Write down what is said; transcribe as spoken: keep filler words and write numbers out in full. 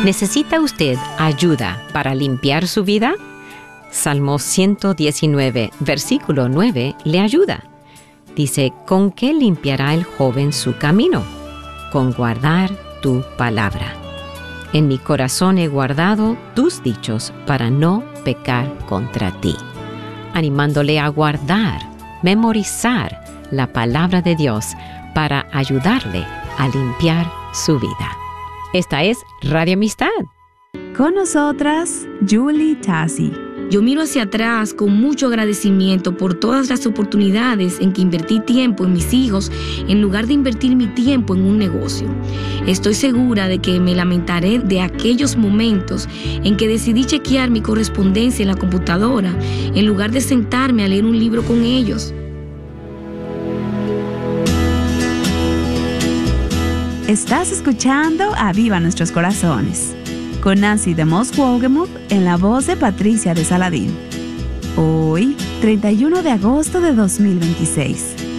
¿Necesita usted ayuda para limpiar su vida? Salmo ciento diecinueve, versículo nueve, le ayuda. Dice, ¿con qué limpiará el joven su camino? Con guardar tu palabra. En mi corazón he guardado tus dichos para no pecar contra ti. Animándole a guardar, memorizar la palabra de Dios para ayudarle a limpiar su vida. Esta es Radio Amistad. Con nosotras, Julie Tassi. Yo miro hacia atrás con mucho agradecimiento por todas las oportunidades en que invertí tiempo en mis hijos en lugar de invertir mi tiempo en un negocio. Estoy segura de que me lamentaré de aquellos momentos en que decidí chequear mi correspondencia en la computadora en lugar de sentarme a leer un libro con ellos. Estás escuchando Aviva Nuestros Corazones, con Nancy DeMoss Wogemuth en la voz de Patricia de Saladín. Hoy, treinta y uno de agosto de dos mil veintiséis.